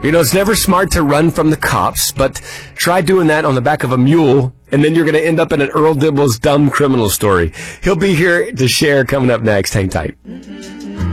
You know, it's never smart to run from the cops, but try doing that on the back of a mule, and then you're going to end up in an Earl Dibble's dumb criminal story. He'll be here to share coming up next. Hang tight.